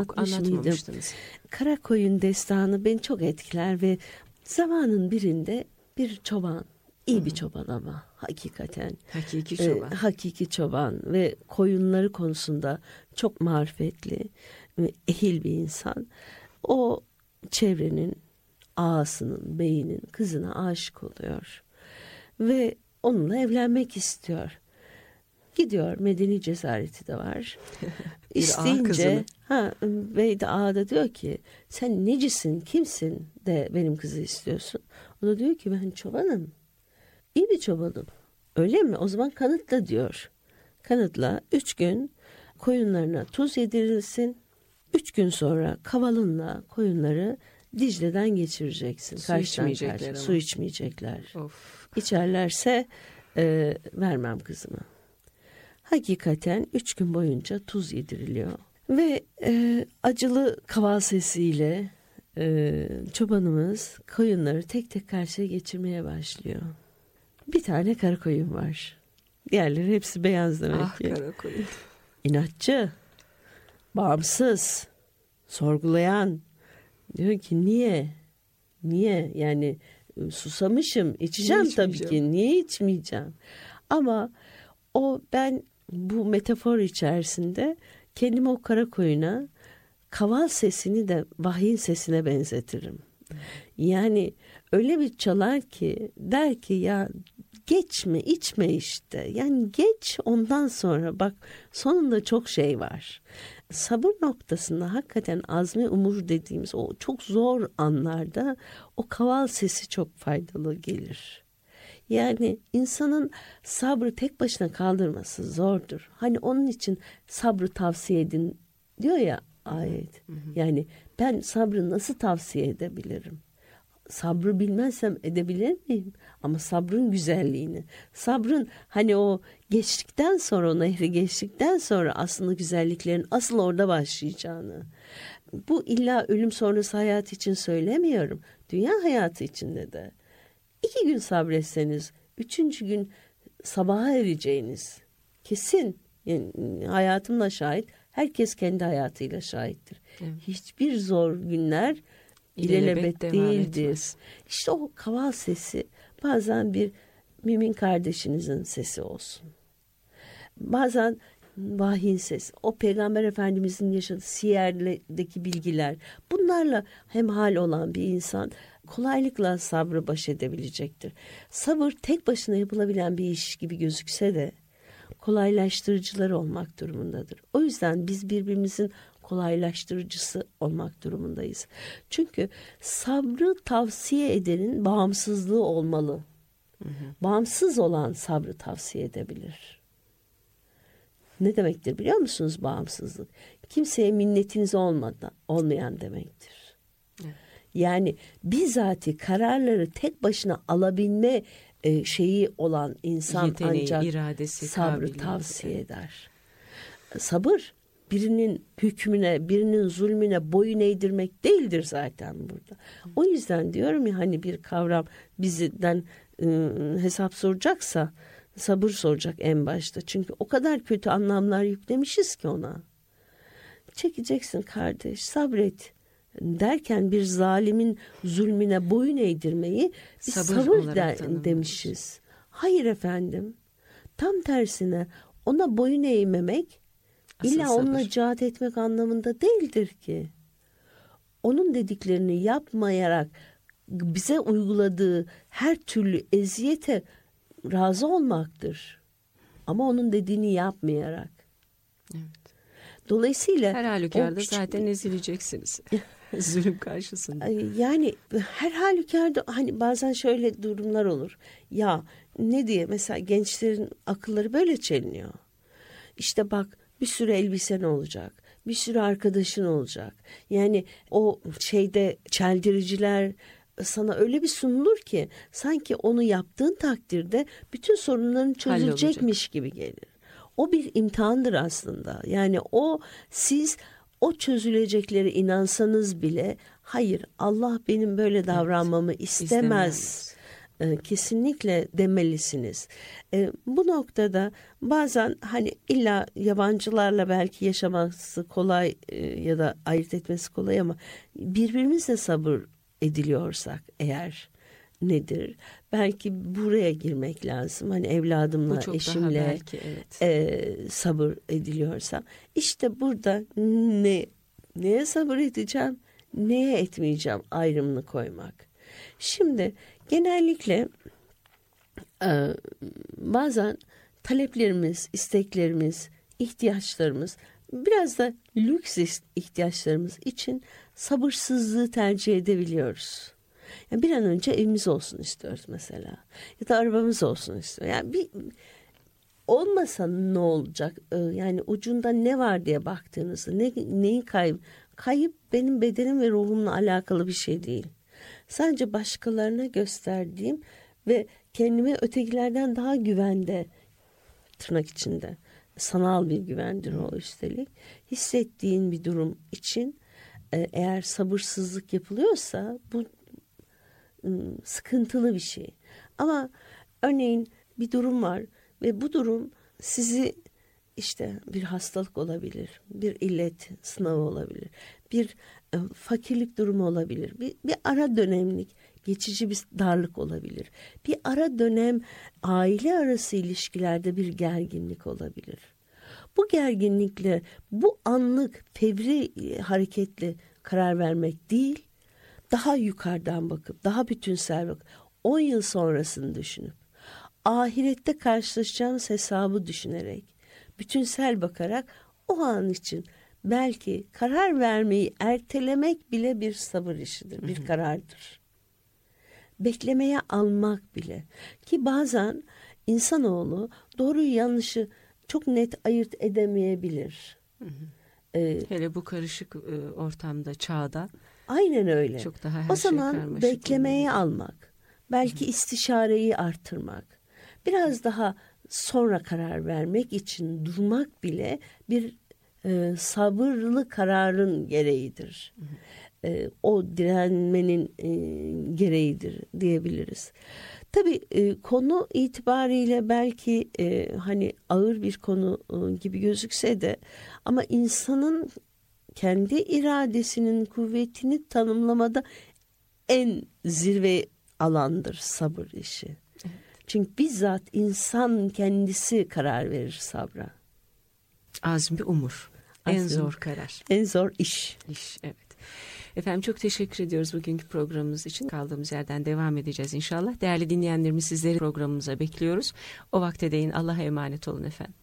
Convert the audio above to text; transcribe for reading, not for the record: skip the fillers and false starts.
Anlatmamıştınız. Karakoyun destanı beni çok etkiler ve zamanın birinde bir çoban, iyi bir çoban ama hakikaten. Hakiki çoban. Hakiki çoban ve koyunları konusunda çok marifetli ve ehil bir insan. O çevrenin ağasının, beyinin kızına aşık oluyor ve onunla evlenmek istiyor. Medeni cesareti de var. İsteyince bey de ağa da diyor ki sen necisin, kimsin de benim kızı istiyorsun. O da diyor ki ben çobanım. İyi bir çobanım. Öyle mi? O zaman kanıtla diyor. Kanıtla 3 gün koyunlarına tuz yedirilsin. 3 gün sonra kavalınla koyunları Dicle'den geçireceksin. Su içmeyecekler. Of. İçerlerse vermem kızımı. Hakikaten 3 gün boyunca tuz yediriliyor. Ve acılı kaval sesiyle çobanımız koyunları tek tek karşıya geçirmeye başlıyor. Bir tane kara koyun var. Diğerleri hepsi beyaz demek ki. Kara koyun. İnatçı, bağımsız, sorgulayan. Diyor ki niye? Yani susamışım, içeceğim tabii ki. Niye içmeyeceğim? Ama ben bu metafor içerisinde kendimi o kara koyuna, kaval sesini de vahyin sesine benzetirim. Yani öyle bir çalar ki der ki ya geçme, içme işte. Yani geç, ondan sonra bak sonunda çok şey var. Sabır noktasında hakikaten azmi umur dediğimiz o çok zor anlarda o kaval sesi çok faydalı gelir. Yani insanın sabrı tek başına kaldırması zordur. Hani onun için sabrı tavsiye edin diyor ya ayet. Yani ben sabrı nasıl tavsiye edebilirim? Sabrı bilmezsem edebilir miyim? Ama sabrın güzelliğini, sabrın hani o geçtikten sonra, o nehri geçtikten sonra aslında güzelliklerin asıl orada başlayacağını. Bu illa ölüm sonrası hayat için söylemiyorum. Dünya hayatı içinde de. 2 gün sabretseniz 3. gün sabaha ereceğiniz kesin. Yani hayatımla şahit. Herkes kendi hayatıyla şahittir. Evet. Hiçbir zor günler ilelebet değildir. İşte o kaval sesi bazen bir mümin kardeşinizin sesi olsun. Bazen vahyin sesi, o Peygamber Efendimizin yaşadığı siyerdeki bilgiler, bunlarla hemhal olan bir insan kolaylıkla sabrı baş edebilecektir. Sabır tek başına yapılabilen bir iş gibi gözükse de kolaylaştırıcıları olmak durumundadır. O yüzden biz birbirimizin kolaylaştırıcısı olmak durumundayız. Çünkü sabrı tavsiye edenin bağımsızlığı olmalı. Bağımsız olan sabrı tavsiye edebilir. Ne demektir biliyor musunuz bağımsızlık? Kimseye minnetiniz olmayan demektir. Evet. Yani bizatihi kararları tek başına alabilme şeyi olan insan yeteneği, ancak iradesi, sabrı tavsiye eder. Sabır birinin hükmüne, birinin zulmüne boyun eğdirmek değildir zaten burada. O yüzden diyorum ya hani bir kavram bizden hesap soracaksa sabır soracak en başta. Çünkü o kadar kötü anlamlar yüklemişiz ki ona. Çekeceksin kardeş, sabret derken bir zalimin zulmüne boyun eğdirmeyi biz sabır demişiz. Hayır efendim. Tam tersine ona boyun eğmemek illa onunla cihat etmek anlamında değildir ki. Onun dediklerini yapmayarak bize uyguladığı her türlü eziyete razı olmaktır. Ama onun dediğini yapmayarak. Evet. Dolayısıyla her halükarda zaten ezileceksiniz. Zulüm karşısında. Yani her halükarda hani bazen şöyle durumlar olur. Ya ne diye mesela gençlerin akılları böyle çeliniyor. İşte bak bir sürü elbisen olacak. Bir sürü arkadaşın olacak. Yani o çeldiriciler sana öyle bir sunulur ki sanki onu yaptığın takdirde bütün sorunların çözülecekmiş gibi gelir. O bir imtihandır aslında. Yani siz o çözülecekleri inansanız bile hayır Allah benim böyle davranmamı istemez. kesinlikle demelisiniz. Bu noktada bazen hani illa yabancılarla belki yaşaması kolay ya da ayırt etmesi kolay ama birbirimizle sabır ediliyorsak eğer nedir? Belki buraya girmek lazım. Hani evladımla, eşimle belki, evet. Sabır ediliyorsam işte burada neye sabır edeceğim, neye etmeyeceğim ayrımını koymak. Şimdi genellikle bazen taleplerimiz, isteklerimiz, ihtiyaçlarımız, biraz da lüks ihtiyaçlarımız için sabırsızlığı tercih edebiliyoruz. Yani bir an önce evimiz olsun istiyoruz mesela. Ya da arabamız olsun istiyoruz. Yani olmasa ne olacak? Yani ucunda ne var diye baktığınızda neyin kayıp benim bedenim ve ruhumla alakalı bir şey değil. Sadece başkalarına gösterdiğim ve kendimi ötekilerden daha güvende, tırnak içinde, sanal bir güvendir o üstelik, hissettiğin bir durum için eğer sabırsızlık yapılıyorsa bu sıkıntılı bir şey. Ama örneğin bir durum var ve bu durum sizi işte bir hastalık olabilir, bir illet sınavı olabilir, bir fakirlik durumu olabilir, bir ara dönemlik geçici bir darlık olabilir, bir ara dönem aile arası ilişkilerde bir gerginlik olabilir. Bu gerginlikle bu anlık fevri hareketli karar vermek değil, daha yukarıdan bakıp, daha bütünsel bakıp, 10 yıl sonrasını düşünüp, ahirette karşılaşacağımız hesabı düşünerek, bütünsel bakarak o an için belki karar vermeyi ertelemek bile bir sabır işidir, bir karardır. Beklemeye almak bile, ki bazen insanoğlu doğruyu yanlışı çok net ayırt edemeyebilir. Hele bu karışık ortamda, çağda. Aynen öyle. Çok daha her o zaman beklemeyi almak, belki istişareyi artırmak, biraz daha sonra karar vermek için durmak bile bir sabırlı kararın gereğidir. O direnmenin gereğidir diyebiliriz. Tabii konu itibariyle belki hani ağır bir konu gibi gözükse de ama insanın kendi iradesinin kuvvetini tanımlamada en zirve alandır sabır işi. Evet. Çünkü bizzat insan kendisi karar verir sabra. Azmi umur. En zor karar. En zor iş. Evet. Efendim çok teşekkür ediyoruz bugünkü programımız için. Kaldığımız yerden devam edeceğiz inşallah. Değerli dinleyenlerimiz, sizleri programımıza bekliyoruz. O vakte değin Allah'a emanet olun efendim.